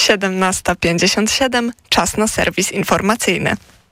17:57, czas na serwis informacyjny.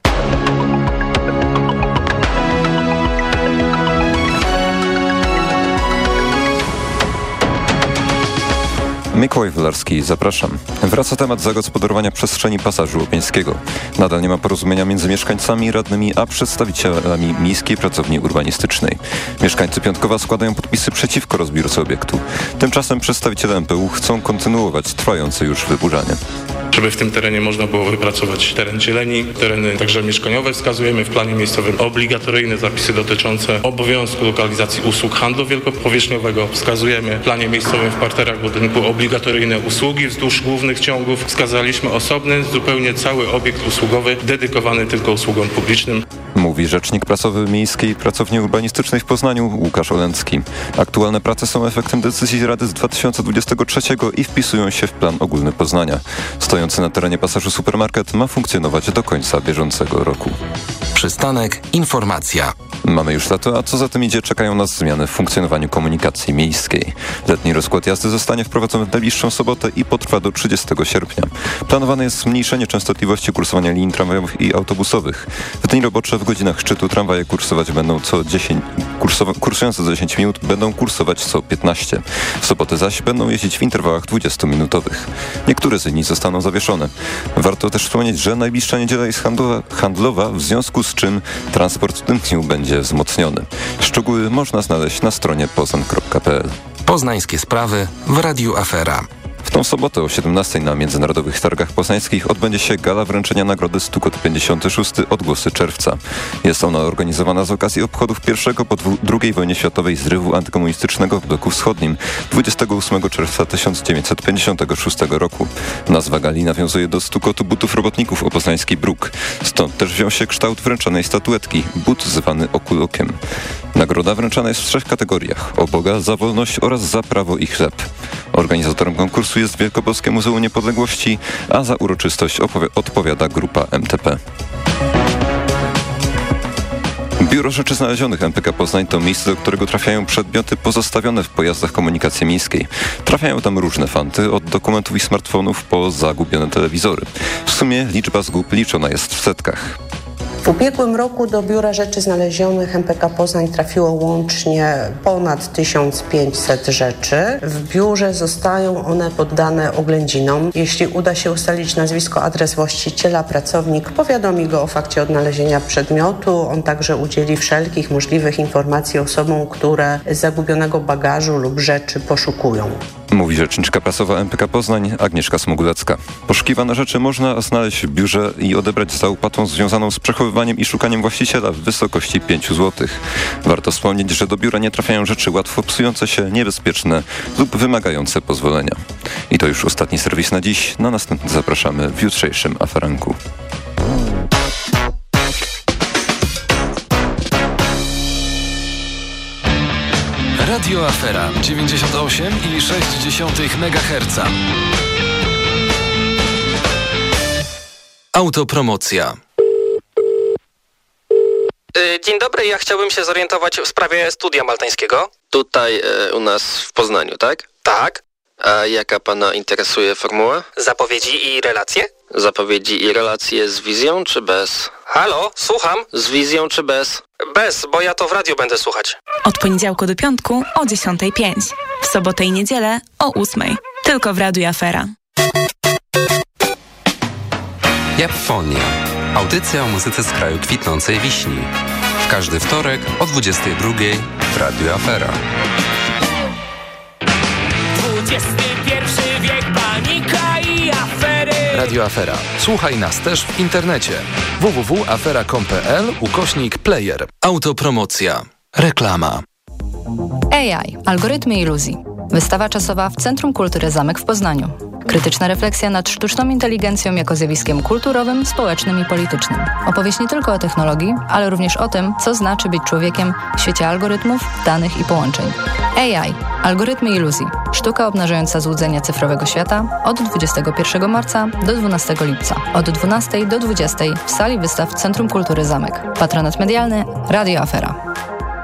Mikołaj Wylarski, zapraszam. Wraca temat zagospodarowania przestrzeni Pasażu Łopińskiego. Nadal nie ma porozumienia między mieszkańcami, radnymi, a przedstawicielami Miejskiej Pracowni Urbanistycznej. Mieszkańcy Piątkowa składają podpisy przeciwko rozbiórce obiektu. Tymczasem przedstawiciele MPU chcą kontynuować trwające już wyburzanie. Żeby w tym terenie można było wypracować teren zieleni, tereny także mieszkaniowe. Wskazujemy w planie miejscowym obligatoryjne zapisy dotyczące obowiązku lokalizacji usług handlu wielkopowierzchniowego. Wskazujemy w planie miejscowym w parterach budynku obligatoryjne usługi wzdłuż głównych ciągów. Wskazaliśmy osobny, zupełnie cały obiekt usługowy dedykowany tylko usługom publicznym. Mówi rzecznik prasowy Miejskiej Pracowni Urbanistycznej w Poznaniu Łukasz Olęcki. Aktualne prace są efektem decyzji Rady z 2023 i wpisują się w plan ogólny Poznania. Stojący na terenie Pasażu supermarket ma funkcjonować do końca bieżącego roku. Przystanek informacja. Mamy już lato, a co za tym idzie, czekają nas zmiany w funkcjonowaniu komunikacji miejskiej. Letni rozkład jazdy zostanie wprowadzony w najbliższą sobotę i potrwa do 30 sierpnia. Planowane jest zmniejszenie częstotliwości kursowania linii tramwajowych i autobusowych. W dni robocze w godzinach szczytu tramwaje kursować będą kursujące co 10 minut będą kursować co 15. W sobotę zaś będą jeździć w interwałach 20-minutowych. Niektóre z linii zostaną zawieszone. Warto też wspomnieć, że najbliższa niedziela jest handlowa, w związku z czym transport w tym dniu będzie wzmocniony. Szczegóły można znaleźć na stronie poznan.pl. Poznańskie sprawy w Radiu Afera. W tą sobotę o 17:00 na Międzynarodowych Targach Poznańskich odbędzie się gala wręczenia nagrody Stukot 56 Odgłosy Czerwca. Jest ona organizowana z okazji obchodów pierwszego po II wojnie światowej zrywu antykomunistycznego w bloku wschodnim 28 czerwca 1956 roku. Nazwa gali nawiązuje do stukotu butów robotników o poznański bruk. Stąd też wziął się kształt wręczanej statuetki, but zwany okulokiem. Nagroda wręczana jest w 3 kategoriach: o Boga, za wolność oraz za prawo i chleb. Organizatorem konkursu jest Wielkopolskie Muzeum Niepodległości, a za uroczystość odpowiada grupa MTP. Biuro Rzeczy Znalezionych MPK Poznań to miejsce, do którego trafiają przedmioty pozostawione w pojazdach komunikacji miejskiej. Trafiają tam różne fanty, od dokumentów i smartfonów po zagubione telewizory. W sumie liczba zgub liczona jest w setkach. W ubiegłym roku do Biura Rzeczy Znalezionych MPK Poznań trafiło łącznie ponad 1500 rzeczy. W biurze zostają one poddane oględzinom. Jeśli uda się ustalić nazwisko, adres właściciela, pracownik powiadomi go o fakcie odnalezienia przedmiotu. On także udzieli wszelkich możliwych informacji osobom, które zagubionego bagażu lub rzeczy poszukują. Mówi rzeczniczka prasowa MPK Poznań Agnieszka Smogulecka. Poszukiwane rzeczy można znaleźć w biurze i odebrać za opłatą związaną z przechowywaniem i szukaniem właściciela w wysokości 5 zł. Warto wspomnieć, że do biura nie trafiają rzeczy łatwo psujące się, niebezpieczne lub wymagające pozwolenia. I to już ostatni serwis na dziś. Na następny zapraszamy w jutrzejszym aferanku. Radio Afera 98,6 MHz. Autopromocja. Dzień dobry, ja chciałbym się zorientować w sprawie studia maltańskiego. Tutaj u nas w Poznaniu, tak? Tak. A jaka pana interesuje formuła? Zapowiedzi i relacje? Zapowiedzi i relacje z wizją czy bez? Halo, słucham. Z wizją czy bez? Bez, bo ja to w radiu będę słuchać. Od poniedziałku do piątku o 10:05. W sobotę i niedzielę o 8:00. Tylko w Radiu Afera. Japfonia. Audycja o muzyce z kraju kwitnącej wiśni. W każdy wtorek o 22:00 w Radiu Afera. XXI wiek, panika i afery. Radio Afera. Słuchaj nas też w internecie. www.afera.com.pl/player. Autopromocja. Reklama. AI. Algorytmy iluzji. Wystawa czasowa w Centrum Kultury Zamek w Poznaniu. Krytyczna refleksja nad sztuczną inteligencją jako zjawiskiem kulturowym, społecznym i politycznym. Opowieść nie tylko o technologii, ale również o tym, co znaczy być człowiekiem w świecie algorytmów, danych i połączeń. AI. Algorytmy iluzji. Sztuka obnażająca złudzenia cyfrowego świata od 21 marca do 12 lipca. Od 12 do 20 w sali wystaw Centrum Kultury Zamek. Patronat medialny Radio Afera.